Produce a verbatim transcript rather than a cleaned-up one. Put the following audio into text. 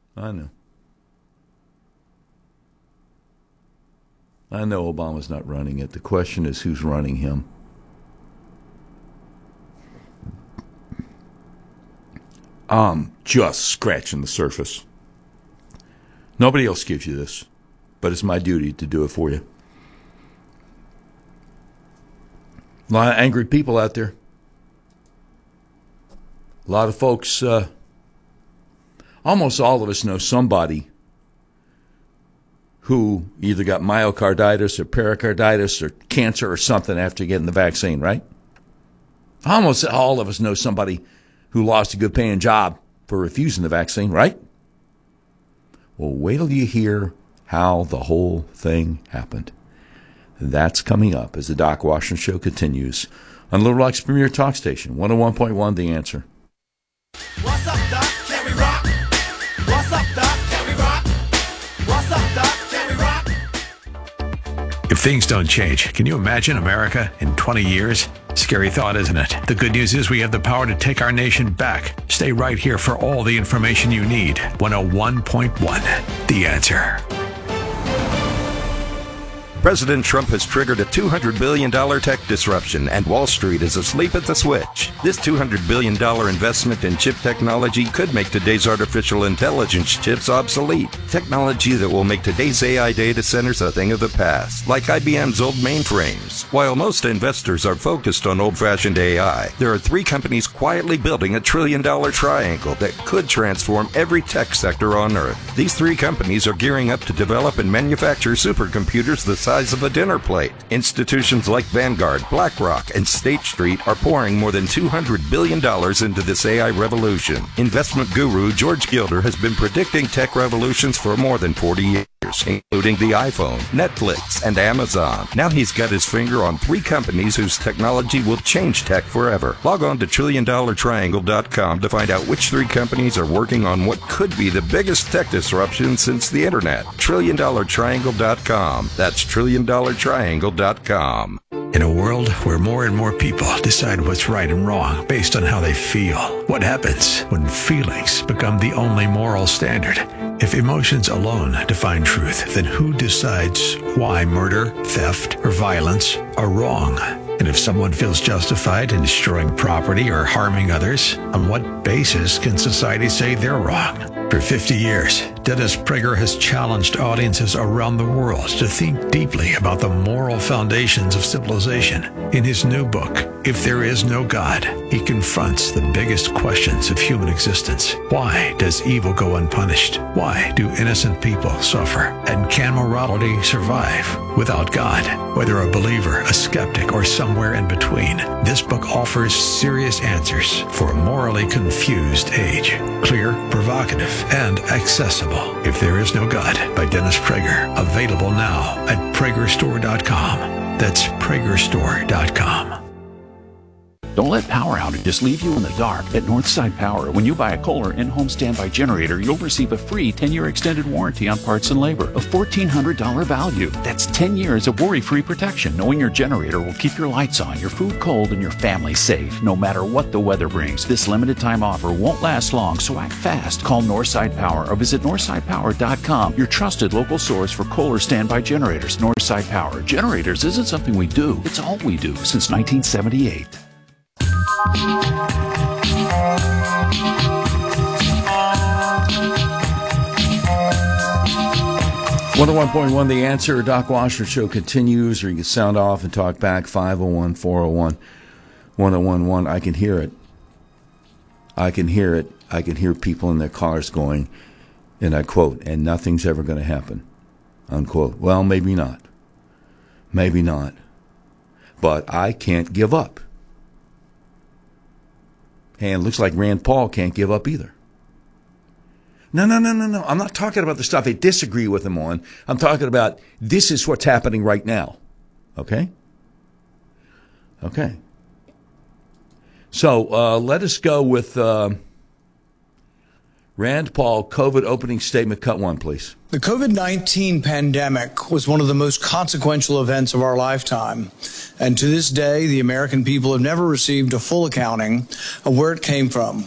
I know. I know Obama's not running it. The question is who's running him. I'm just scratching the surface. Nobody else gives you this, but it's my duty to do it for you. A lot of angry people out there. A lot of folks, uh, almost all of us know somebody who either got myocarditis or pericarditis or cancer or something after getting the vaccine, right? Almost all of us know somebody who lost a good paying job for refusing the vaccine, right? Well, wait till you hear how the whole thing happened. That's coming up as the Doc Washington Show continues on Little Rock's premier talk station, one oh one point one The Answer. What's up, Doc? Can we rock? What's up, Doc? Can we rock? What's up, Doc? Can we rock? If things don't change, can you imagine America in twenty years? Scary thought, isn't it? The good news is we have the power to take our nation back. Stay right here for all the information you need. one oh one point one The Answer. President Trump has triggered a two hundred billion dollars tech disruption, and Wall Street is asleep at the switch. This two hundred billion dollars investment in chip technology could make today's artificial intelligence chips obsolete. Technology that will make today's A I data centers a thing of the past, like I B M's old mainframes. While most investors are focused on old-fashioned A I, there are three companies quietly building a trillion-dollar triangle that could transform every tech sector on Earth. These three companies are gearing up to develop and manufacture supercomputers the size of a dinner plate. Institutions like Vanguard, BlackRock, and State Street are pouring more than two hundred billion dollars into this A I revolution. Investment guru George Gilder has been predicting tech revolutions for more than forty years, including the iPhone, Netflix, and Amazon. Now he's got his finger on three companies whose technology will change tech forever. Log on to trillion dollar triangle dot com to find out which three companies are working on what could be the biggest tech disruption since the internet. trillion dollar triangle dot com. That's trillion dollar triangle dot com. In a world where more and more people decide what's right and wrong based on how they feel, what happens when feelings become the only moral standard? If emotions alone define truth, then who decides why murder, theft, or violence are wrong? And if someone feels justified in destroying property or harming others, on what basis can society say they're wrong? For fifty years, Dennis Prager has challenged audiences around the world to think deeply about the moral foundations of civilization. In his new book, If There Is No God, he confronts the biggest questions of human existence. Why does evil go unpunished? Why do innocent people suffer? And can morality survive without God? Whether a believer, a skeptic, or somewhere in between, this book offers serious answers for a morally confused age. Clear, provocative, and accessible. If There Is No God by Dennis Prager. Available now at Prager Store dot com. That's Prager Store dot com. Don't let power outages leave you in the dark. At Northside Power, when you buy a Kohler in-home standby generator, you'll receive a free ten-year extended warranty on parts and labor, a fourteen hundred dollars value. That's ten years of worry-free protection, knowing your generator will keep your lights on, your food cold, and your family safe, no matter what the weather brings. This limited-time offer won't last long, so act fast. Call Northside Power or visit Northside Power dot com, your trusted local source for Kohler standby generators. Northside Power. Generators isn't something we do. It's all we do since nineteen seventy-eight. one oh one point one The Answer. Doc Washington Show continues, or you can sound off and talk back. five oh one, four oh one, one oh one one. I can hear it. I can hear it. I can hear people in their cars going, and I quote, and nothing's ever going to happen, unquote. Well, maybe not. Maybe not. But I can't give up. And it looks like Rand Paul can't give up either. No, no, no, no, no. I'm not talking about the stuff I disagree with him on. I'm talking about this is what's happening right now. Okay? Okay. So uh, let us go with uh, Rand Paul, COVID opening statement, cut one, please. The COVID nineteen pandemic was one of the most consequential events of our lifetime. And to this day, the American people have never received a full accounting of where it came from,